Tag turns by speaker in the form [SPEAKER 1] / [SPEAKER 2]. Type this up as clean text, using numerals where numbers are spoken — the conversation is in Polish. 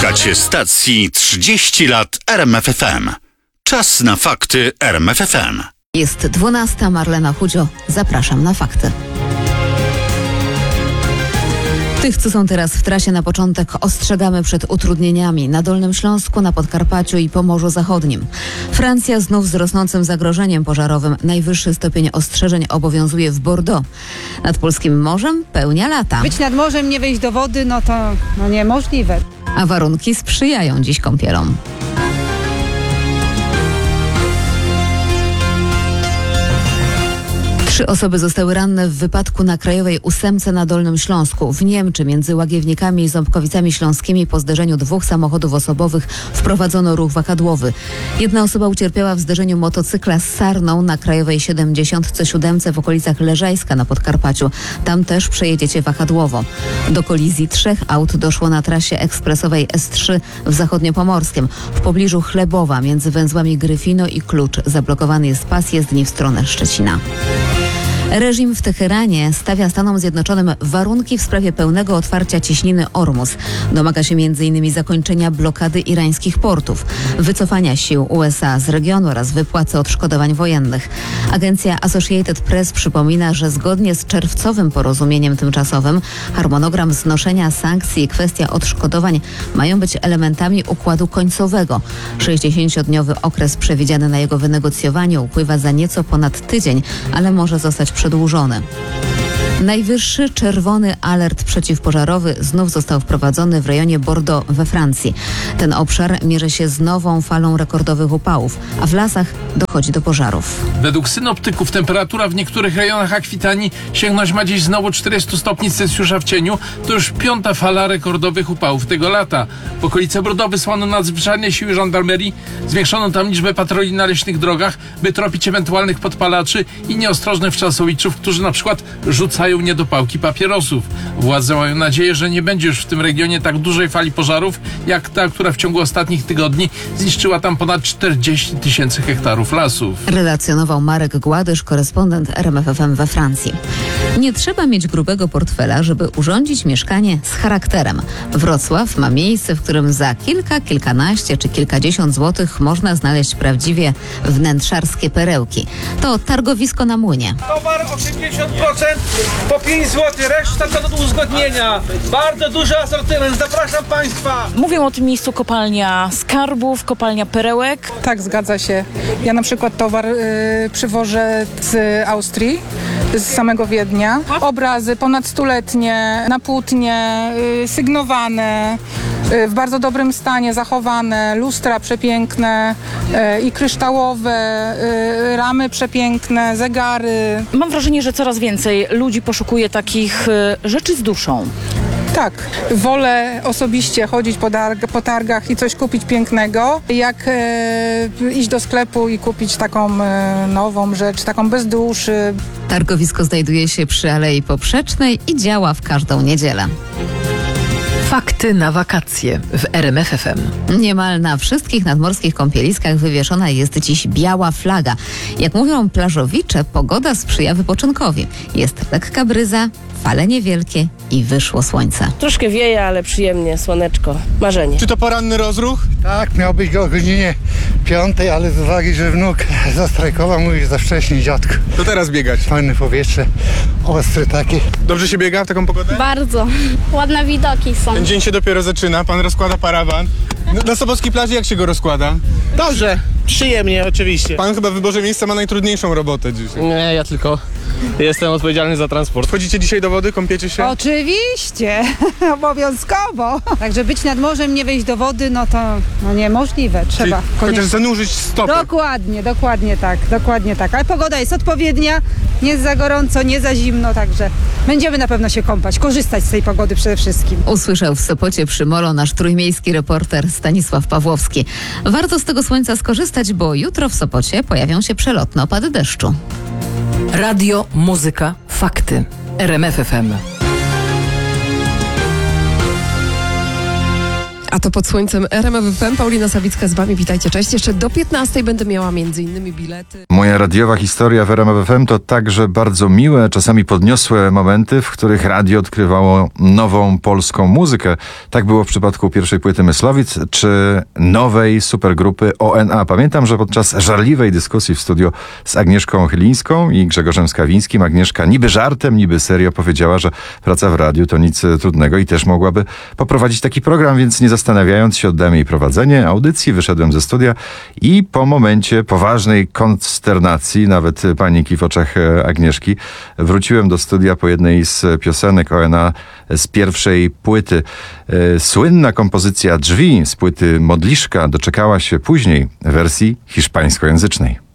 [SPEAKER 1] Słuchacie stacji 30 lat RMFFM. Czas na fakty RMFFM.
[SPEAKER 2] Jest 12. Marlena Chudzio. Zapraszam na fakty. Tych, co są teraz w trasie, na początek ostrzegamy przed utrudnieniami na Dolnym Śląsku, na Podkarpaciu i Pomorzu Zachodnim. Francja znów z rosnącym zagrożeniem pożarowym. Najwyższy stopień ostrzeżeń obowiązuje w Bordeaux. Nad polskim morzem pełnia lata.
[SPEAKER 3] Być nad morzem, nie wejść do wody, to niemożliwe.
[SPEAKER 2] A warunki sprzyjają dziś kąpielom. Trzy osoby zostały ranne w wypadku na Krajowej Ósemce na Dolnym Śląsku. W Niemczy między Łagiewnikami i Ząbkowicami Śląskimi po zderzeniu dwóch samochodów osobowych wprowadzono ruch wahadłowy. Jedna osoba ucierpiała w zderzeniu motocykla z sarną na Krajowej 77 w okolicach Leżajska na Podkarpaciu. Tam też przejedziecie wahadłowo. Do kolizji 3 aut doszło na trasie ekspresowej S3 w Zachodniopomorskiem. W pobliżu Chlebowa między węzłami Gryfino i Klucz zablokowany jest pas jezdni w stronę Szczecina. Reżim w Teheranie stawia Stanom Zjednoczonym warunki w sprawie pełnego otwarcia cieśniny Ormus. Domaga się m.in. zakończenia blokady irańskich portów, wycofania sił USA z regionu oraz wypłaty odszkodowań wojennych. Agencja Associated Press przypomina, że zgodnie z czerwcowym porozumieniem tymczasowym harmonogram znoszenia sankcji i kwestia odszkodowań mają być elementami układu końcowego. 60-dniowy okres przewidziany na jego wynegocjowanie upływa za nieco ponad tydzień, ale może zostać przedłużony. Najwyższy czerwony alert przeciwpożarowy znów został wprowadzony w rejonie Bordeaux we Francji. Ten obszar mierzy się z nową falą rekordowych upałów, a w lasach dochodzi do pożarów.
[SPEAKER 4] Według synoptyków temperatura w niektórych rejonach Akwitanii sięgnąć ma dziś znowu 40 stopni Celsjusza w cieniu. To już 5. fala rekordowych upałów tego lata. W okolice Bordeaux wysłano nadzwyczajne siły żandarmerii. Zwiększono tam liczbę patroli na leśnych drogach, by tropić ewentualnych podpalaczy i nieostrożnych wczasowiczów, którzy na przykład rzucają niedopałki papierosów. Władze mają nadzieję, że nie będzie już w tym regionie tak dużej fali pożarów, jak ta, która w ciągu ostatnich tygodni zniszczyła tam ponad 40 000 hektarów lasów.
[SPEAKER 2] Relacjonował Marek Gładysz, korespondent RMFFM we Francji. Nie trzeba mieć grubego portfela, żeby urządzić mieszkanie z charakterem. Wrocław ma miejsce, w którym za kilkanaście czy kilkadziesiąt złotych można znaleźć prawdziwie wnętrzarskie perełki. To targowisko na Młynie.
[SPEAKER 5] Towar 80%, po 5 zł, reszta to do uzgodnienia. Bardzo duży asortyment, zapraszam Państwa.
[SPEAKER 6] Mówią o tym miejscu kopalnia skarbów, kopalnia perełek.
[SPEAKER 3] Tak, zgadza się. Ja na przykład towar przywożę z Austrii, z samego Wiednia. Obrazy ponad 100-letnie, na płótnie, sygnowane, w bardzo dobrym stanie, zachowane, lustra przepiękne i kryształowe, ramy przepiękne, zegary.
[SPEAKER 6] Mam wrażenie, że coraz więcej ludzi poszukuje takich rzeczy z duszą.
[SPEAKER 3] Tak, wolę osobiście chodzić po targach i coś kupić pięknego, jak iść do sklepu i kupić taką nową rzecz, taką bez duszy.
[SPEAKER 2] Targowisko znajduje się przy Alei Poprzecznej i działa w każdą niedzielę.
[SPEAKER 7] Fakty na wakacje w RMFFM.
[SPEAKER 2] Niemal na wszystkich nadmorskich kąpieliskach wywieszona jest dziś biała flaga. Jak mówią plażowicze, pogoda sprzyja wypoczynkowi. Jest lekka bryza, fale niewielkie i wyszło słońce.
[SPEAKER 8] Troszkę wieje, ale przyjemnie, słoneczko, marzenie.
[SPEAKER 9] Czy to poranny rozruch?
[SPEAKER 10] Tak, miał być go o godzinie 5, ale z uwagi, że wnuk zastrajkował, mówi, że za wcześnie, dziadku.
[SPEAKER 9] To teraz biegać.
[SPEAKER 10] Fajne powietrze, ostre takie.
[SPEAKER 9] Dobrze się biega w taką pogodę?
[SPEAKER 11] Bardzo. Ładne widoki są.
[SPEAKER 9] Ten dzień się dopiero zaczyna, pan rozkłada parawan. Na Sobockiej plaży jak się go rozkłada?
[SPEAKER 5] Dobrze, przyjemnie oczywiście.
[SPEAKER 9] Pan chyba w wyborze miejsca ma najtrudniejszą robotę dzisiaj.
[SPEAKER 5] Nie, ja tylko jestem odpowiedzialny za transport.
[SPEAKER 9] Wchodzicie dzisiaj do wody, kąpiecie się?
[SPEAKER 3] Oczywiście, obowiązkowo. Także być nad morzem, nie wejść do wody, to niemożliwe. Trzeba
[SPEAKER 9] chociaż zanurzyć stopę.
[SPEAKER 3] Dokładnie tak. Ale pogoda jest odpowiednia, nie jest za gorąco, nie za zimno, także będziemy na pewno się kąpać, korzystać z tej pogody przede wszystkim.
[SPEAKER 2] Usłyszał w Sopocie przy Molo nasz trójmiejski reporter Stanisław Pawłowski. Warto z tego słońca skorzystać, bo jutro w Sopocie pojawią się przelotne opady deszczu.
[SPEAKER 7] Radio, muzyka, fakty. RMFFM.
[SPEAKER 12] A to pod słońcem RMF FM. Paulina Sawicka z wami. Witajcie, cześć. Jeszcze do 15 będę miała m.in. bilety.
[SPEAKER 13] Moja radiowa historia w RMF FM to także bardzo miłe, czasami podniosłe momenty, w których radio odkrywało nową polską muzykę. Tak było w przypadku pierwszej płyty Myslowic, czy nowej supergrupy ONA. Pamiętam, że podczas żarliwej dyskusji w studio z Agnieszką Chylińską i Grzegorzem Skawińskim Agnieszka niby żartem, niby serio powiedziała, że praca w radiu to nic trudnego i też mogłaby poprowadzić taki program, więc nie zastanawiając się oddałem jej prowadzenie audycji, wyszedłem ze studia i po momencie poważnej konsternacji, nawet paniki w oczach Agnieszki, wróciłem do studia po jednej z piosenek ONA z pierwszej płyty. Słynna kompozycja Drzwi z płyty Modliszka doczekała się później wersji hiszpańskojęzycznej.